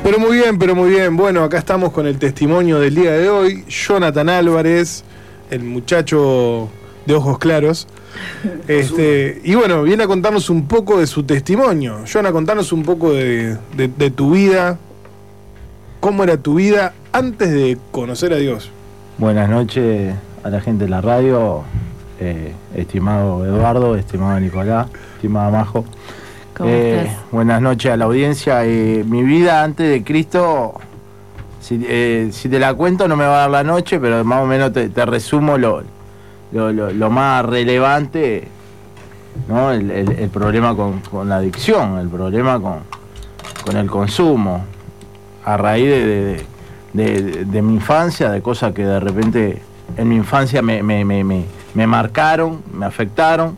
Pero muy bien. Bueno, acá estamos con el testimonio del día de hoy. Jonathan Álvarez, el muchacho de ojos claros. Y bueno, viene a contarnos un poco de su testimonio. Jonathan, contanos un poco de tu vida. ¿Cómo era tu vida antes de conocer a Dios? Buenas noches a la gente de la radio, estimado Eduardo, estimado Nicolás, estimada Majo. ¿Cómo estás? Buenas noches a la audiencia. Mi vida antes de Cristo, si te la cuento no me va a dar la noche, pero más o menos te resumo lo más relevante, ¿no? El problema con la adicción, el problema con el consumo, a raíz de mi infancia, de cosas que de repente en mi infancia me marcaron, me afectaron.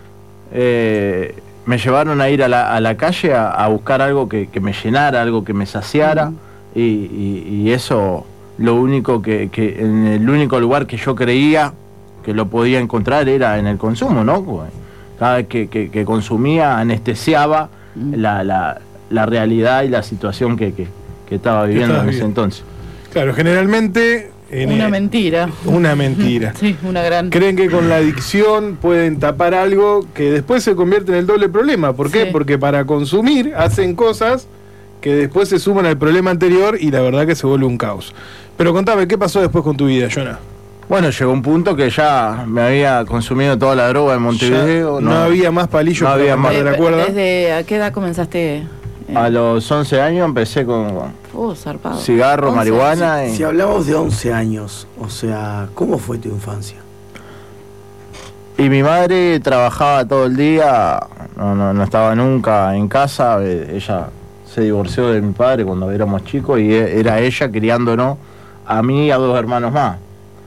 Me llevaron a ir a la calle a buscar algo que me llenara, algo que me saciara, y eso, lo único que en el único lugar que yo creía que lo podía encontrar era en el consumo, ¿no? Cada vez que consumía anestesiaba la realidad y la situación que estaba viviendo en ese entonces. Claro, generalmente... Una mentira. Una mentira. Sí, una gran... Creen que con la adicción pueden tapar algo que después se convierte en el doble problema. ¿Por qué? Sí. Porque para consumir hacen cosas que después se suman al problema anterior y la verdad que se vuelve un caos. Pero contame, ¿qué pasó después con tu vida, Jonah? Bueno, llegó un punto que ya me había consumido toda la droga en Montevideo. No había más palillos, no había más de la cuerda. ¿Desde a qué edad comenzaste? A los 11 años empecé con zarpado. cigarro, 11, marihuana. Si hablamos de 11 años, o sea, ¿cómo fue tu infancia? Y mi madre trabajaba todo el día, no estaba nunca en casa. Ella se divorció de mi padre cuando éramos chicos y era ella criándonos a mí y a 2 hermanos más.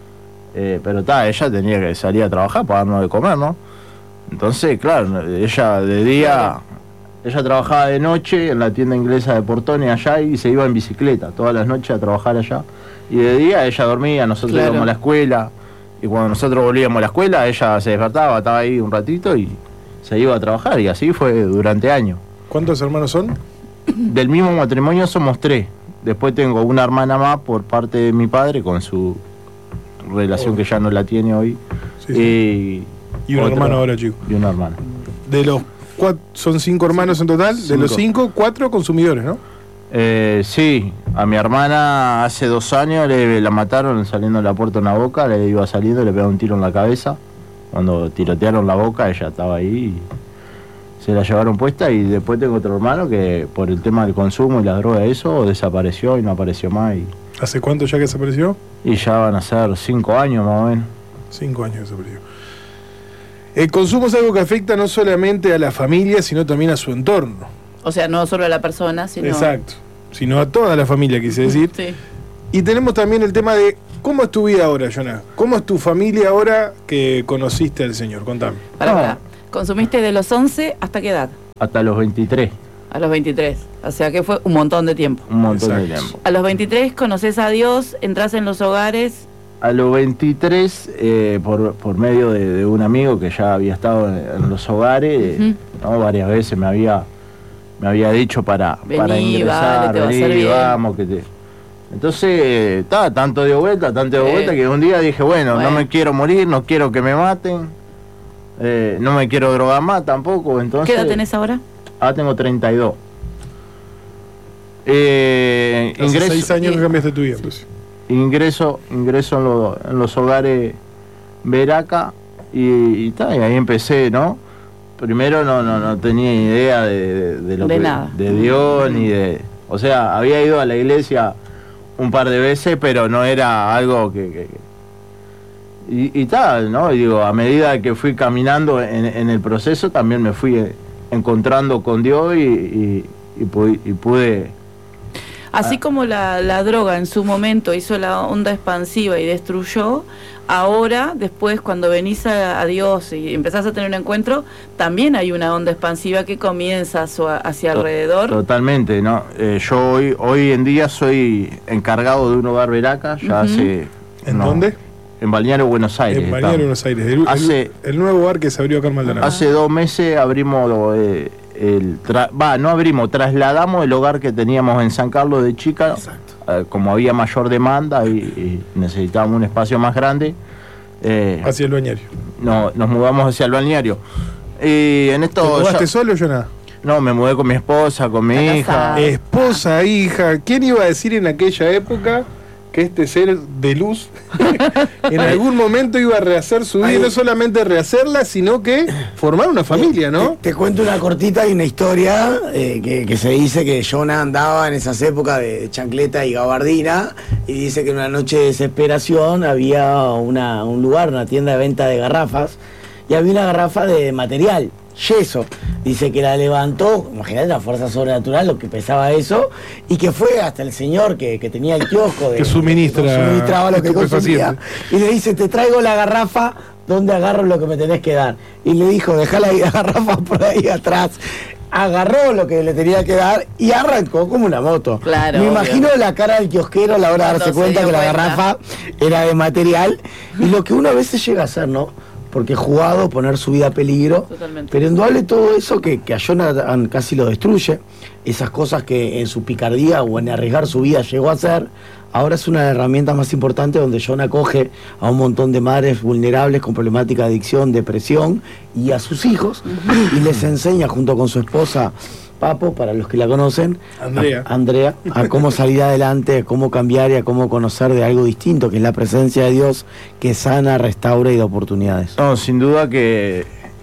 Pero ella tenía que salir a trabajar para darnos de comer, ¿no? Entonces, claro, ella de día... Ella trabajaba de noche en la tienda inglesa de Portones allá y se iba en bicicleta todas las noches a trabajar allá. Y de día ella dormía, nosotros íbamos a la escuela. Y cuando nosotros volvíamos a la escuela, ella se despertaba, estaba ahí un ratito y se iba a trabajar. Y así fue durante años. ¿Cuántos hermanos son? Del mismo matrimonio somos 3. Después tengo una hermana más por parte de mi padre con su relación que ya no la tiene hoy. Sí. Y un hermano ahora, chico. Y una hermana. De los son 5 hermanos en total. 5. De los 5, 4 consumidores, ¿no? Sí, a mi hermana hace 2 años la mataron saliendo de la puerta una boca, le iba saliendo, le pegaron un tiro en la cabeza. Cuando tirotearon la boca, ella estaba ahí y se la llevaron puesta. Y después tengo otro hermano que por el tema del consumo y la droga, eso, desapareció y no apareció más. ¿Hace cuánto ya que desapareció? Y ya van a ser 5 años más o menos. 5 años desapareció. El consumo es algo que afecta no solamente a la familia, sino también a su entorno. O sea, no solo a la persona, sino... Exacto, sino a toda la familia, quise decir. Sí. Y tenemos también el tema de cómo es tu vida ahora, Jonah. ¿Cómo es tu familia ahora que conociste al Señor? Contame. Para. ¿Consumiste de los 11 hasta qué edad? Hasta los 23. A los 23. O sea que fue un montón de tiempo. Un montón de tiempo. A los 23 conoces a Dios, entras en los hogares... A los 23, por medio de un amigo que ya había estado en los hogares, ¿no? Varias veces me había dicho para ingresar, vení, vamos, que te... Entonces, tanto dio vuelta, que un día dije, bueno, no me quiero morir, no quiero que me maten, no me quiero drogar más tampoco, entonces... ¿Qué edad tenés ahora? Ahora tengo 32. Hace 6 años que cambiaste tu vida, entonces. Ingreso en los hogares Veraca y ahí empecé, ¿no? Primero no tenía idea de lo que nada. De Dios ni de... O sea, había ido a la iglesia un par de veces, pero no era algo y tal, ¿no? Y digo, a medida que fui caminando en el proceso, también me fui encontrando con Dios y pude... Así como la droga en su momento hizo la onda expansiva y destruyó, ahora, después, cuando venís a Dios y empezás a tener un encuentro, también hay una onda expansiva que comienza hacia alrededor. Totalmente, ¿no? Yo hoy en día soy encargado de un hogar Veraca, ya hace... ¿En dónde? En Balneario Buenos Aires. En Balneario Buenos Aires, el nuevo hogar que se abrió acá en Maldonado. Hace 2 meses abrimos no abrimos, trasladamos el hogar que teníamos en San Carlos de chica. Como había mayor demanda y necesitábamos un espacio más grande. Hacia el balneario. No, nos mudamos hacia el balneario. Y en esto. ¿Te mudaste solo, Jonah? No, me mudé con mi esposa, con mi hija. Esposa, hija. ¿Quién iba a decir en aquella época que este ser de luz en algún momento iba a rehacer su vida? No solamente rehacerla, sino que formar una familia, ¿no? Te cuento una cortita y una historia que se dice que Jonah andaba en esas épocas de chancleta y gabardina, y dice que en una noche de desesperación había un lugar, una tienda de venta de garrafas, y había una garrafa de material, yeso. Dice que la levantó, imagínate la fuerza sobrenatural, lo que pesaba eso, y que fue hasta el señor que tenía el kiosco que suministraba lo que consumía, y le dice: te traigo la garrafa, ¿dónde agarro lo que me tenés que dar? Y le dijo: dejá la garrafa por ahí atrás. Agarró lo que le tenía que dar y arrancó como una moto. Claro, me imagino la cara del kiosquero a la hora de darse cuenta que la garrafa era de material, y lo que uno a veces llega a hacer, ¿no? Porque jugado, poner su vida a peligro. Totalmente. Pero indudable todo eso que a Jonathan casi lo destruye, esas cosas que en su picardía o en arriesgar su vida llegó a hacer, ahora es una herramienta más importante, donde Jonah acoge a un montón de madres vulnerables con problemática de adicción, depresión, y a sus hijos, y les enseña junto con su esposa Papo, para los que la conocen, Andrea, a cómo salir adelante, a cómo cambiar y a cómo conocer de algo distinto, que es la presencia de Dios, que sana, restaura y da oportunidades. No, sin duda que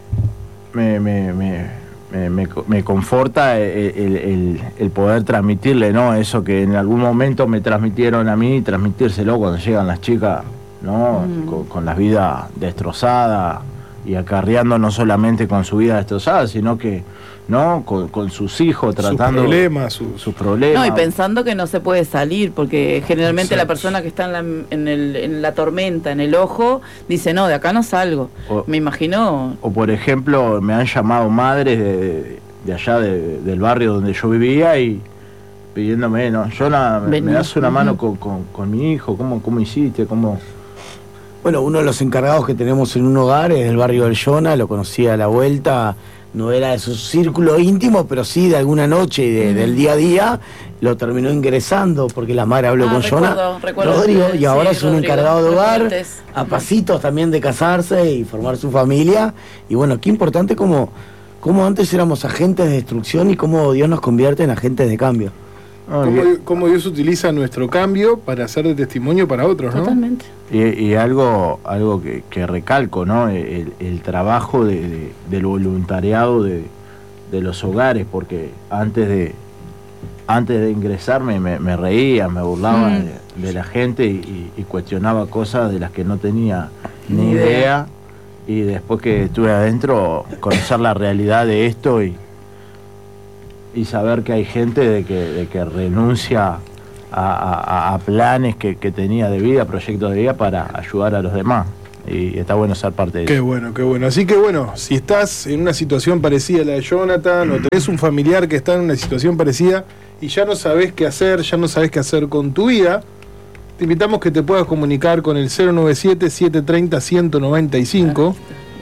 me conforta el poder transmitirle, ¿no? Eso que en algún momento me transmitieron a mí, transmitírselo cuando llegan las chicas, ¿no? Con la vida destrozada y acarreando no solamente con su vida destrozada, sino que ¿no? Con sus hijos, tratando sus problemas. No, y pensando que no se puede salir, porque generalmente la persona que está en la tormenta, en el ojo, dice: no, de acá no salgo. Me imagino. O por ejemplo, me han llamado madres de allá del barrio donde yo vivía y pidiéndome, ¿no? Jonah, ¿me das una mano con mi hijo? ¿Cómo hiciste? ¿Cómo? Bueno, uno de los encargados que tenemos en un hogar es del barrio del Jonah, lo conocía a la vuelta. No era de su círculo íntimo, pero sí de alguna noche y del día a día lo terminó ingresando, porque la madre habló con Jonah, Rodrigo, y ahora es un encargado de hogar, a pasitos también de casarse y formar su familia. Y bueno, qué importante como antes éramos agentes de destrucción y cómo Dios nos convierte en agentes de cambio. Cómo Dios utiliza nuestro cambio para hacer de testimonio para otros, ¿no? Totalmente. Y algo que recalco, ¿no? El trabajo del voluntariado de los hogares, porque antes de ingresarme me reía, me burlaba de la gente y cuestionaba cosas de las que no tenía ni idea. Y después que estuve adentro, conocer la realidad de esto y saber que hay gente de que renuncia a planes que tenía de vida, proyectos de vida para ayudar a los demás. Y está bueno ser parte de eso. Qué bueno. Así que bueno, si estás en una situación parecida a la de Jonathan, o tenés un familiar que está en una situación parecida y ya no sabés qué hacer, con tu vida, te invitamos que te puedas comunicar con el 097-730-195.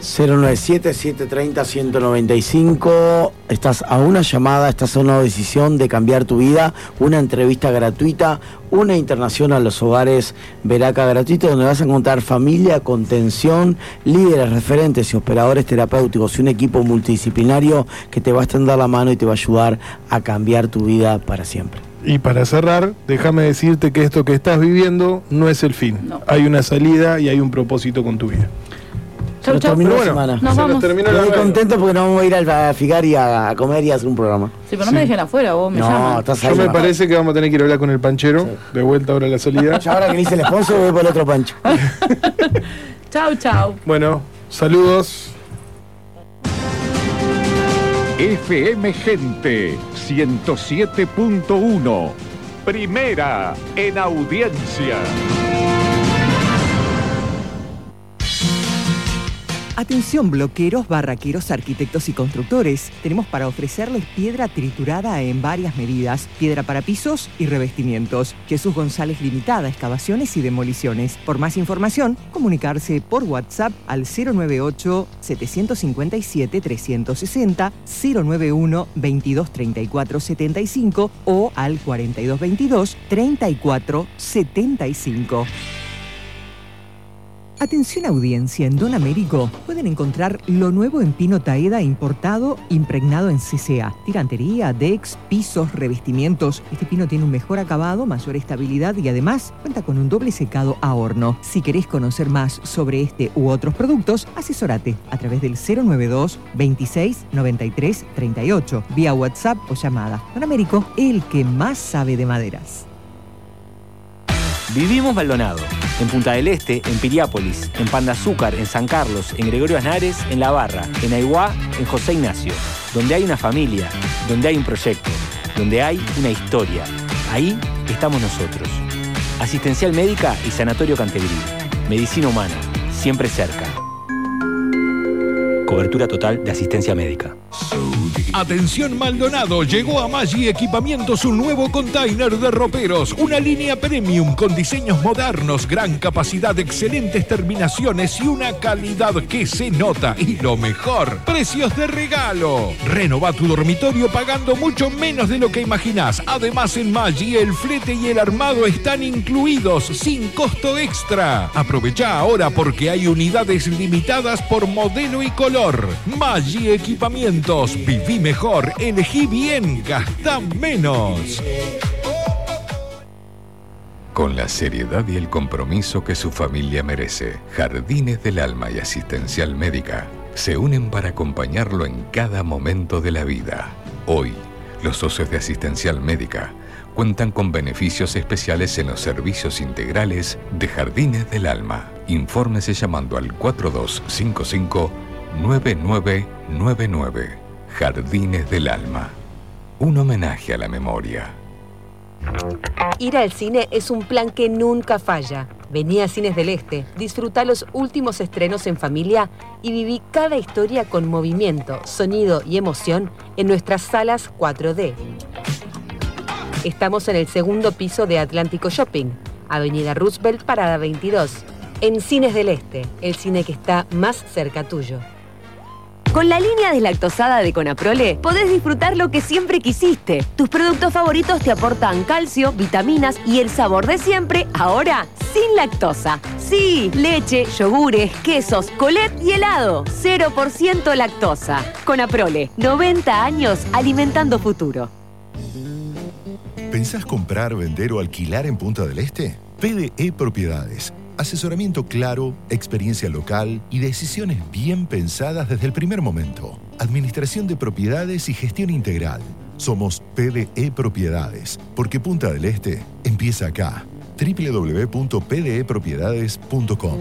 097-730-195. Estás a una llamada, estás a una decisión de cambiar tu vida, una entrevista gratuita, una internación a los hogares Veraca gratuita, donde vas a encontrar familia, contención, líderes, referentes y operadores terapéuticos y un equipo multidisciplinario que te va a extender la mano y te va a ayudar a cambiar tu vida para siempre. Y para cerrar, déjame decirte que esto que estás viviendo no es el fin. No. Hay una salida y hay un propósito con tu vida. Chau. Terminó la semana. Estoy contento porque nos vamos a ir a fijar y a comer y a hacer un programa. Sí, pero no me dejen afuera, vos me llaman. Yo me parece que vamos a tener que ir a hablar con el panchero, de vuelta ahora a la salida. Ya ahora que le hice el sponsor, voy por el otro pancho. Chau. Bueno, saludos. FM Gente 107.1, primera en audiencia. Atención bloqueros, barraqueros, arquitectos y constructores. Tenemos para ofrecerles piedra triturada en varias medidas, piedra para pisos y revestimientos. Jesús González Limitada, excavaciones y demoliciones. Por más información, comunicarse por WhatsApp al 098-757-360, 091-2234-75 o al 4222-3475. Atención audiencia, en Don Américo pueden encontrar lo nuevo en pino taeda importado, impregnado en CCA. Tirantería, decks, pisos, revestimientos. Este pino tiene un mejor acabado, mayor estabilidad y además cuenta con un doble secado a horno. Si querés conocer más sobre este u otros productos, asesórate a través del 092 26 93 38, vía WhatsApp o llamada. Don Américo, el que más sabe de maderas. Vivimos Maldonado, en Punta del Este, en Piriápolis, en Pan de Azúcar, en San Carlos, en Gregorio Aznares, en La Barra, en Aiguá, en José Ignacio. Donde hay una familia, donde hay un proyecto, donde hay una historia. Ahí estamos nosotros. Asistencial Médica y Sanatorio Cantegrí. Medicina humana, siempre cerca. Cobertura total de asistencia médica. Atención Maldonado, llegó a Maggi Equipamientos un nuevo container de roperos, una línea premium con diseños modernos, gran capacidad, excelentes terminaciones y una calidad que se nota. Y lo mejor, precios de regalo. Renova tu dormitorio pagando mucho menos de lo que imaginás. Además en Maggi el flete y el armado están incluidos sin costo extra. Aprovecha ahora porque hay unidades limitadas por modelo y color. Maggi Equipamientos, viví mejor, elegí bien, gastá menos. Con la seriedad y el compromiso que su familia merece, Jardines del Alma y Asistencial Médica se unen para acompañarlo en cada momento de la vida. Hoy, los socios de Asistencial Médica cuentan con beneficios especiales en los servicios integrales de Jardines del Alma. Infórmese llamando al 4255-9999. Jardines del Alma. Un homenaje a la memoria. Ir al cine es un plan que nunca falla. Vení a Cines del Este, disfruta los últimos estrenos en familia y viví cada historia con movimiento, sonido y emoción en nuestras salas 4D. Estamos en el segundo piso de Atlántico Shopping, Avenida Roosevelt, Parada 22. En Cines del Este, el cine que está más cerca tuyo. Con la línea deslactosada de Conaprole podés disfrutar lo que siempre quisiste. Tus productos favoritos te aportan calcio, vitaminas y el sabor de siempre, ahora sin lactosa. Sí, leche, yogures, quesos, colet y helado. 0% lactosa. Conaprole, 90 años alimentando futuro. ¿Pensás comprar, vender o alquilar en Punta del Este? PDE Propiedades. Asesoramiento claro, experiencia local y decisiones bien pensadas desde el primer momento. Administración de propiedades y gestión integral. Somos PDE Propiedades, porque Punta del Este empieza acá. www.pdepropiedades.com.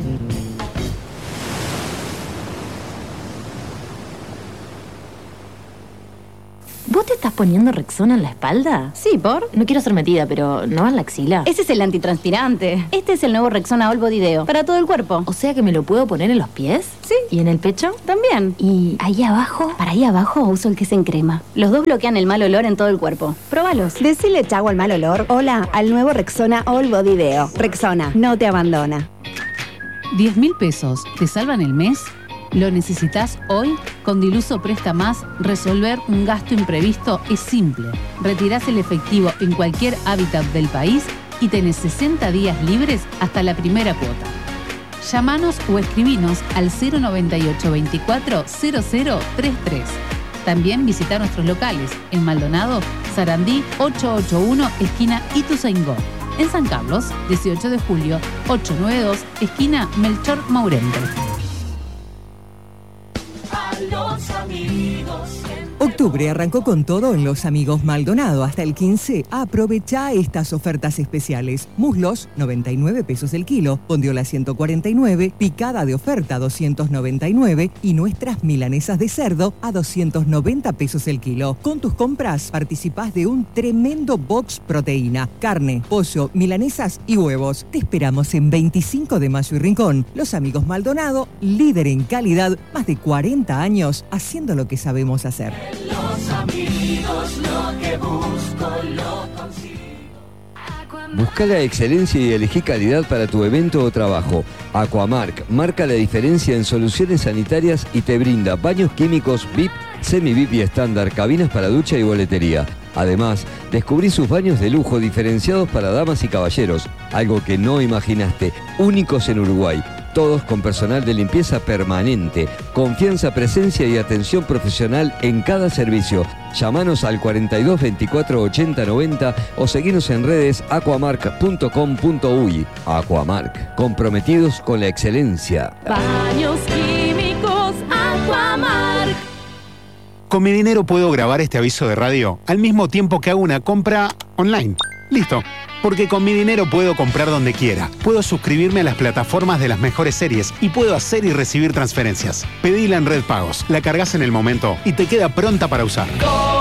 ¿Vos te estás poniendo Rexona en la espalda? Sí, ¿por? No quiero ser metida, pero ¿no en la axila? Ese es el antitranspirante. Este es el nuevo Rexona All Body Deo, para todo el cuerpo. O sea que me lo puedo poner en los pies. Sí. ¿Y en el pecho? También. ¿Y ahí abajo? Para ahí abajo uso el que es en crema. Los dos bloquean el mal olor en todo el cuerpo. Próbalos. Decile chau al mal olor. Hola al nuevo Rexona All Body Deo. Rexona, no te abandona. 10.000 pesos, ¿te salvan el mes? ¿Lo necesitas hoy? Con Diluso Presta Más, resolver un gasto imprevisto es simple. Retirás el efectivo en cualquier hábitat del país y tenés 60 días libres hasta la primera cuota. Llámanos o escribinos al 098 24 0033. También visita nuestros locales en Maldonado, Sarandí 881, esquina Ituzaingó. En San Carlos, 18 de julio, 892, esquina Melchor Maurente. Los amigos. OK Octubre arrancó con todo en Los Amigos Maldonado. Hasta el 15, aprovecha estas ofertas especiales. Muslos, 99 pesos el kilo. Bondiola, 149. Picada de oferta, 299. Y nuestras milanesas de cerdo a 290 pesos el kilo. Con tus compras participás de un tremendo box proteína. Carne, pollo, milanesas y huevos. Te esperamos en 25 de Mayo y Rincón. Los Amigos Maldonado, líder en calidad, más de 40 años haciendo lo que sabemos hacer. Los amigos, lo que busco, lo consigo. Busca la excelencia y elegí calidad para tu evento o trabajo. Aquamark marca la diferencia en soluciones sanitarias y te brinda baños químicos VIP, semi-VIP y estándar, cabinas para ducha y boletería. Además, descubrí sus baños de lujo diferenciados para damas y caballeros, algo que no imaginaste, únicos en Uruguay. Todos con personal de limpieza permanente, confianza, presencia y atención profesional en cada servicio. Llámanos al 42 24 80 90 o seguinos en redes aquamark.com.uy. Aquamark, comprometidos con la excelencia. Baños químicos Aquamark. Con mi dinero puedo grabar este aviso de radio al mismo tiempo que hago una compra online. Listo. Porque con mi dinero puedo comprar donde quiera. Puedo suscribirme a las plataformas de las mejores series y puedo hacer y recibir transferencias. Pedila en Red Pagos, la cargas en el momento y te queda pronta para usar.